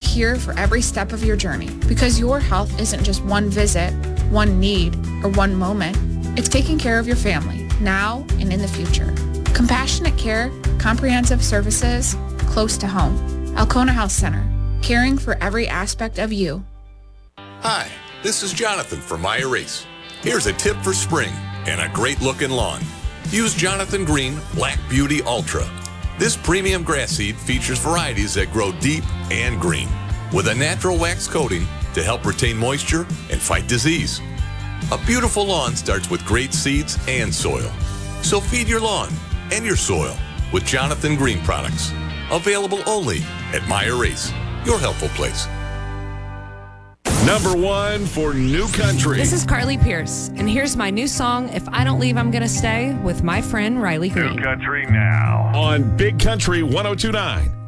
here for every step of your journey because your health isn't just one visit, one need, or one moment. It's taking care of your family now and in the future. Compassionate care, comprehensive services, close to home. Alcona Health Center, caring for every aspect of you. Hi, this is Jonathan from My Erase. Here's a tip for spring and a great-looking lawn. Use Jonathan Green Black Beauty Ultra. This premium grass seed features varieties that grow deep and green with a natural wax coating to help retain moisture and fight disease. A beautiful lawn starts with great seeds and soil. So feed your lawn and your soil with Jonathan Green products. Available only at My Erase, your helpful place. Number 1 for New Country. This is Carly Pierce, and here's my new song, If I Don't Leave, I'm Gonna Stay, with my friend Riley Green. New Country now on Big Country 102.9.